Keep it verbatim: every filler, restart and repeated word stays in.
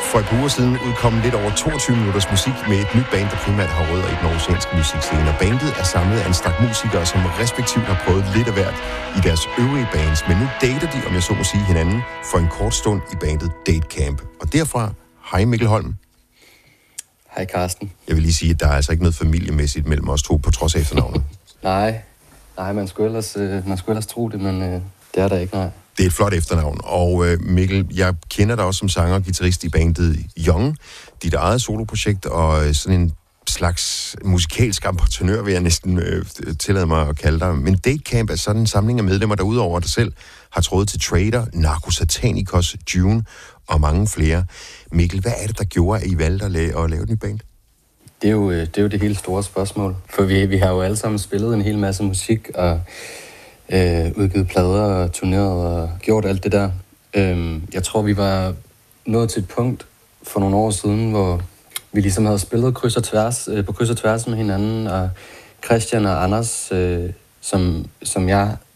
For et par uger siden udkom lidt over toogtyve minutters musik med et nyt band, der primært har rødder i den aarhusianske musikscene. Og bandet er samlet af en stak musikere, som respektivt har prøvet lidt af hvert i deres øvrige bands. Men nu dater de, om jeg så må sige, hinanden for en kort stund i bandet Date Camp. Og derfra, hej Mikkel Holm. Hej Carsten. Jeg vil lige sige, at der er altså ikke noget familiemæssigt mellem os to, på trods af efternavnet. nej, nej, man skulle ellers, øh, man skulle ellers tro det, men øh, det er der ikke, nej. Det er et flot efternavn, og øh, Mikkel, jeg kender dig også som sanger og guitarist i bandet Young, dit eget soloprojekt, og øh, sådan en slags musikalsk entreprenør, vil jeg næsten øh, tillade mig at kalde dig. Men Date Camp er sådan en samling af medlemmer, der udover dig selv har trådet til Trader, Narco Satanicos, June og mange flere. Mikkel, hvad er det, der gjorde, at I valgte at lave, at lave et nyt band? Det er, jo, det er jo det helt store spørgsmål, for vi, vi har jo alle sammen spillet en hel masse musik, og Øh, udgivet plader og turneret og gjort alt det der. Øh, jeg tror, vi var nået til et punkt for nogle år siden, hvor vi ligesom havde spillet kryds og tværs, øh, på kryds og tværs med hinanden, og Christian og Anders, øh, som, som jeg